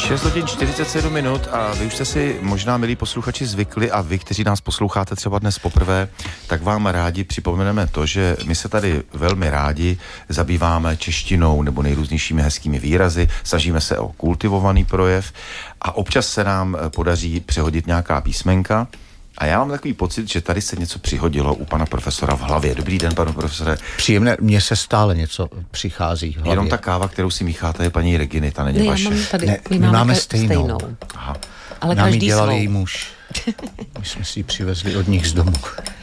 6 hodin 47 minut a vy už jste si možná, milí posluchači, zvykli a vy, kteří nás posloucháte třeba dnes poprvé, tak vám rádi připomeneme to, že my se tady velmi rádi zabýváme češtinou nebo nejrůznějšími hezkými výrazy, snažíme se o kultivovaný projev a občas se nám podaří přehodit nějaká písmenka. A já mám takový pocit, že tady se něco přihodilo u pana profesora v hlavě. Dobrý den, pane profesore. Příjemné, mně se stále něco přichází v hlavě. Jenom ta káva, kterou si mícháte, je paní Reginy, ta není vaše. My máme stejnou. Aha. Ale nám ji dělal její muž. My jsme si ji přivezli od nich z domu.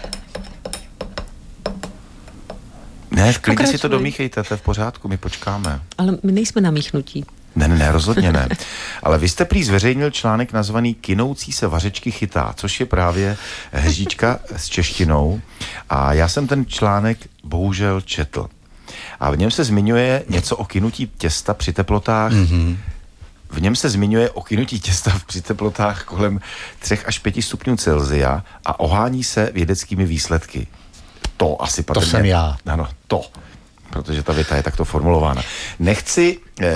Ne, v klidně si to domíchejte, to je v pořádku, my počkáme. Ale my nejsme namíchnutí. Ne, rozhodně ne. Ale vy jste prý zveřejnil článek nazvaný Kynoucí se vařečky chytá, což je právě hříčka s češtinou. A já jsem ten článek bohužel četl. A v něm se zmiňuje něco o kynutí těsta při teplotách. V něm se zmiňuje o kynutí těsta při teplotách kolem 3 až 5 stupňů Celsia a ohání se vědeckými výsledky. To asi patrně. To jsem já. Ano, to. Protože ta věta je takto formulována. Nechci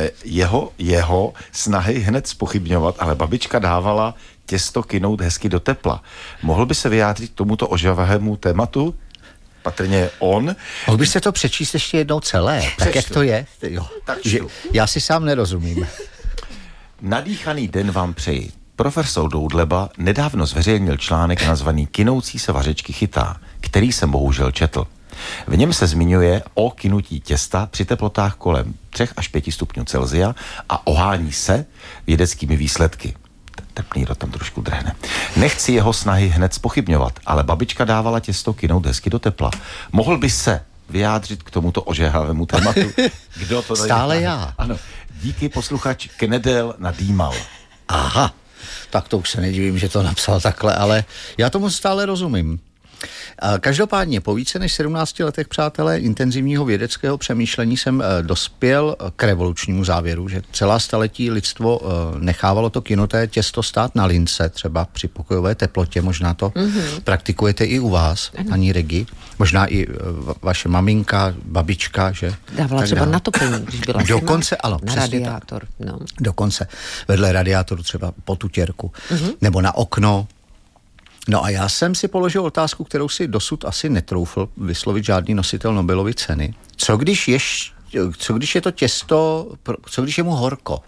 jeho snahy hned zpochybňovat, ale babička dávala těsto kynout hezky do tepla. Mohl by se vyjádřit k tomuto ožavahému tématu? Patrně on. Mohl byste to přečíst ještě jednou celé? Přečtu. Tak jak to je? Jo. Tak já si sám nerozumím. Nadýchaný den vám přeji. Profesor Doudleba nedávno zveřejnil článek nazvaný Kynoucí se vařečky chytá, který jsem bohužel četl. V něm se zmiňuje o kynutí těsta při teplotách kolem 3 až 5 stupňů Celsia a ohání se vědeckými výsledky. Trpný rod tam trošku drhne. Nechci jeho snahy hned zpochybňovat, ale babička dávala těsto kynout hezky do tepla. Mohl by se vyjádřit k tomuto ožehavému tématu? Kdo to tady Stále já. Ano. Díky, posluchač Knedel nadýmal. Aha, tak to už se nedivím, že to napsal takhle, ale já tomu stále rozumím. Každopádně po více než 17 letech, přátelé, intenzivního vědeckého přemýšlení jsem dospěl k revolučnímu závěru, že celá staletí lidstvo nechávalo to kynuté těsto stát na lince, třeba při pokojové teplotě, možná to praktikujete i u vás, paní Regi, možná i vaše maminka, babička, že? Dávala třeba na topení, když byla dokonce, na radiátor. No. Dokonce vedle radiátoru třeba pod tutěrku, nebo na okno. No a já jsem si položil otázku, kterou si dosud asi netroufl vyslovit žádný nositel Nobelovy ceny. Co když je to těsto, co když je mu horko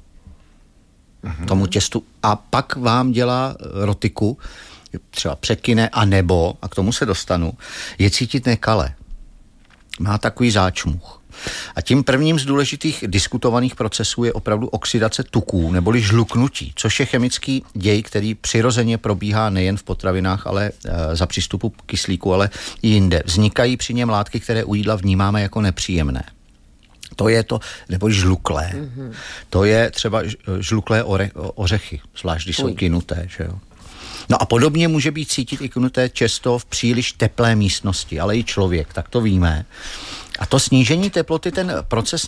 tomu těstu a pak vám dělá rotiku, třeba překyne, a nebo, a k tomu se dostanu, je cítit nekale. Má takový záčmuch. A tím prvním z důležitých diskutovaných procesů je opravdu oxidace tuků, neboli žluknutí, což je chemický děj, který přirozeně probíhá nejen v potravinách, ale za přístupu kyslíku, ale i jinde. Vznikají při něm látky, které u jídla vnímáme jako nepříjemné. To je to, nebo žluklé. To je třeba žluklé ořechy, zvlášť když jsou kynuté, že jo. No a podobně může být cítit i kynuté těsto v příliš teplé místnosti, ale i člověk, tak to víme. A to snížení teploty ten proces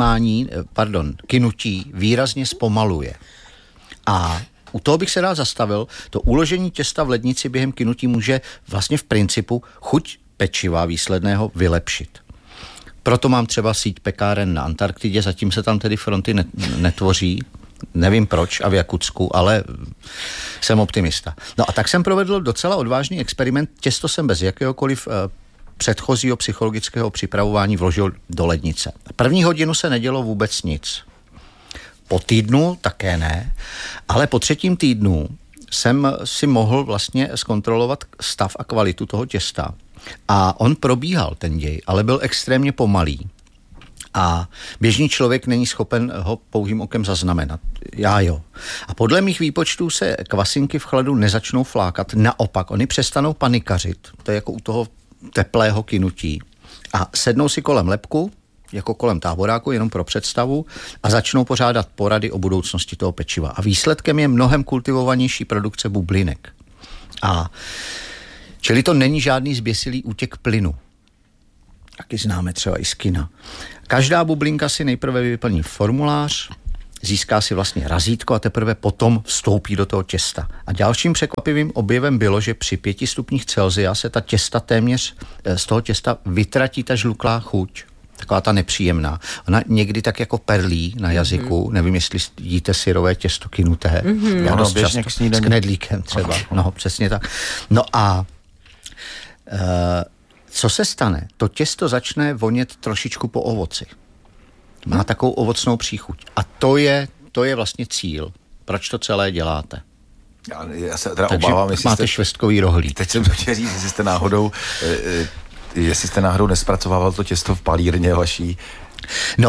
kynutí výrazně zpomaluje. A u toho bych se rád zastavil, to uložení těsta v lednici během kynutí může vlastně v principu chuť pečiva výsledného vylepšit. Proto mám třeba síť pekáren na Antarktidě, zatím se tam tedy fronty netvoří, nevím proč a v Jakutsku, ale jsem optimista. No a tak jsem provedl docela odvážný experiment, těsto jsem bez jakéhokoliv předchozího psychologického připravování vložil do lednice. První hodinu se nedělo vůbec nic. Po týdnu také ne, ale po 3. týdnu jsem si mohl vlastně zkontrolovat stav a kvalitu toho těsta. A on probíhal, ten děj, ale byl extrémně pomalý. A běžný člověk není schopen ho pouhým okem zaznamenat. Já jo. A podle mých výpočtů se kvasinky v chladu nezačnou flákat. Naopak, oni přestanou panikařit. To je jako u toho teplého kynutí. A sednou si kolem lebku, jako kolem táboráku, jenom pro představu, a začnou pořádat porady o budoucnosti toho pečiva. A výsledkem je mnohem kultivovanější produkce bublinek. Čili to není žádný zběsilý útěk plynu. Taky známe třeba i z kina. Každá bublinka si nejprve vyplní formulář, získá si vlastně razítko a teprve potom vstoupí do toho těsta. A dalším překvapivým objevem bylo, že při 5 stupních Celsia se ta těsta téměř z toho těsta vytratí ta žluklá chuť. taková ta nepříjemná. Ona někdy tak jako perlí na jazyku, nevím, jestli jíte syrové těsto kynuté, já dost často, s knedlíkem třeba, no přesně tak. No a co se stane? To těsto začne vonět trošičku po ovoci. Má takovou ovocnou příchuť. A to je vlastně cíl. Proč to celé děláte? Já se teda obávám, jestli máte švestkový rohlík. Teď jsem to chtěl říct, jestli jste náhodou nespracovával to těsto v palírně vaší. No,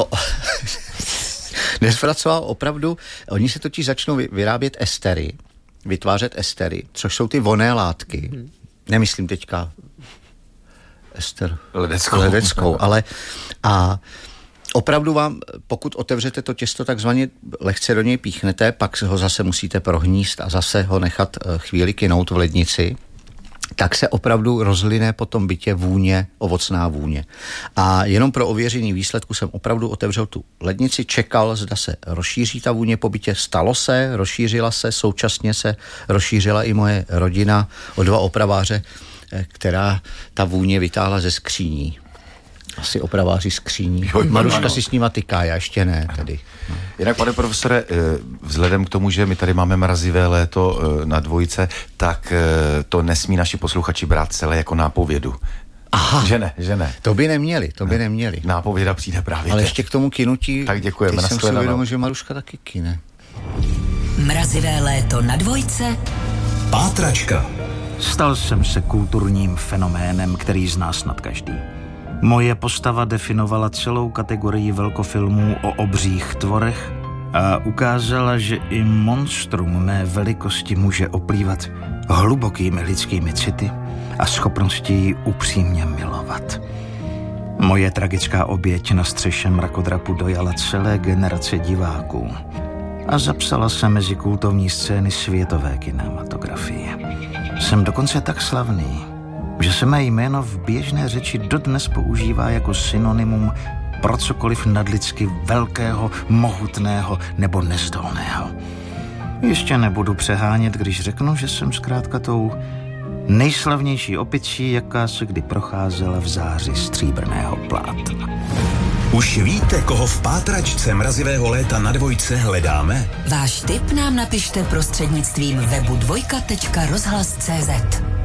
nespracoval opravdu. Oni se totiž začnou vyrábět estery, vytvářet estery, což jsou ty vonné látky. Nemyslím teďka ester ledeckou, ale a opravdu vám, pokud otevřete to těsto takzvaně lehce do něj píchnete, pak ho zase musíte prohníst a zase ho nechat chvíli kynout v lednici, tak se opravdu rozlyne po tom bytě vůně, ovocná vůně. A jenom pro ověření výsledku jsem opravdu otevřel tu lednici, čekal, zda se rozšíří ta vůně po bytě. Stalo se, rozšířila se, současně se rozšířila i moje rodina o 2 opraváře, která ta vůně vytáhla ze skříní. Asi opraváři skříní. Maruška si s nima tyká, já ještě ne tedy. No. Jinak, pane profesore, vzhledem k tomu, že my tady máme mrazivé léto na Dvojce, tak to nesmí naši posluchači brát celé jako nápovědu. Aha. Že ne. To by neměli. Nápověda přijde právě. Ale ještě k tomu kynutí. Tak děkujeme. Jsem si uvědomil, že Maruška taky kyne. Mrazivé léto na Dvojce. Pátračka. Stal jsem se kulturním fenoménem, který zná snad každý. Moje postava definovala celou kategorii velkofilmů o obřích tvorech a ukázala, že i monstrum mé velikosti může oplývat hlubokými lidskými city a schopností ji upřímně milovat. Moje tragická oběť na střeše mrakodrapu dojala celé generace diváků a zapsala se mezi kultovní scény světové kinematografie. Jsem dokonce tak slavný, že se mé jméno v běžné řeči dodnes používá jako synonymum pro cokoliv nadlidsky velkého, mohutného nebo nezdolného. Ještě nebudu přehánět, když řeknu, že jsem zkrátka tou nejslavnější opicí, jaká se kdy procházela v záři stříbrného plátna. Už víte, koho v pátračce mrazivého léta na Dvojce hledáme? Váš tip nám napište prostřednictvím webu dvojka.rozhlas.cz.